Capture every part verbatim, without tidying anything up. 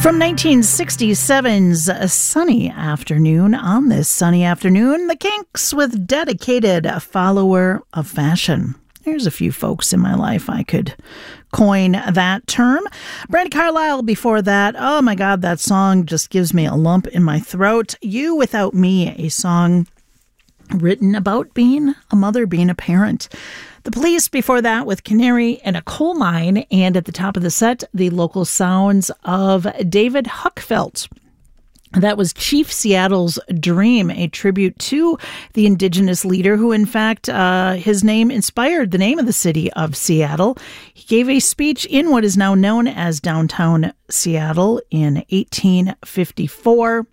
From nineteen sixty-seven's A Sunny Afternoon, on this sunny afternoon, the Kinks with Dedicated, a Follower of Fashion. There's a few folks in my life I could coin that term. Brandi Carlile before that. Oh my God, that song just gives me a lump in my throat. You Without Me, a song written about being a mother, being a parent. The Police before that with Canary in a Coal Mine. And at the top of the set, the local sounds of David Huckfelt. That was Chief Seattle's Dream, a tribute to the Indigenous leader who, in fact, uh, his name inspired the name of the city of Seattle. He gave a speech in what is now known as downtown Seattle in eighteen fifty-four.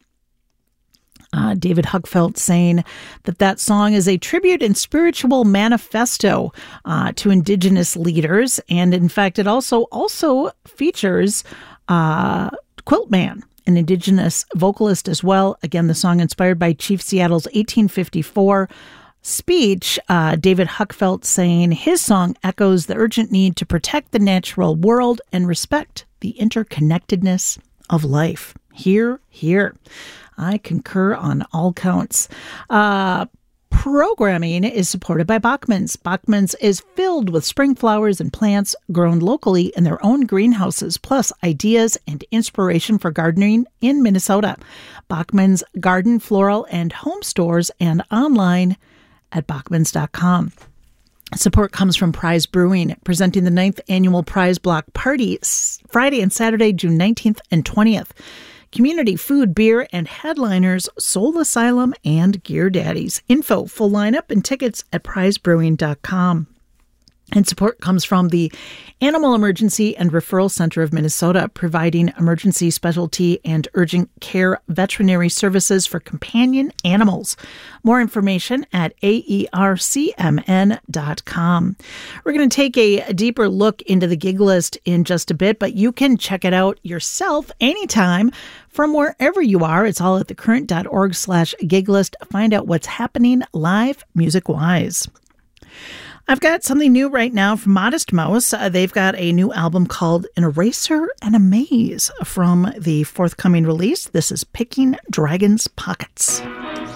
Uh, David Huckfelt saying that that song is a tribute and spiritual manifesto uh, to Indigenous leaders. And in fact, it also also features uh, Quiltman, an Indigenous vocalist as well. Again, the song inspired by Chief Seattle's eighteen fifty-four speech. Uh, David Huckfelt saying his song echoes the urgent need to protect the natural world and respect the interconnectedness of life. Hear, hear. I concur on all counts. Uh, programming is supported by Bachman's. Bachman's is filled with spring flowers and plants grown locally in their own greenhouses, plus ideas and inspiration for gardening in Minnesota. Bachman's garden, floral, and home stores and online at bachmans dot com. Support comes from Prize Brewing, presenting the ninth annual Prize Block Party Friday and Saturday, June nineteenth and twentieth. Community food, beer, and headliners, Soul Asylum and Gear Daddies. Info, full lineup, and tickets at prize brewing dot com. And support comes from the Animal Emergency and Referral Center of Minnesota, providing emergency, specialty, and urgent care veterinary services for companion animals. More information at A E R C M N dot com. We're going to take a deeper look into the gig list in just a bit, but you can check it out yourself anytime from wherever you are. It's all at thecurrent.org slash gig list. Find out what's happening live music-wise. I've got something new right now from Modest Mouse. Uh, they've got a new album called An Eraser and a Maze from the forthcoming release. This is Picking Dragon's Pockets.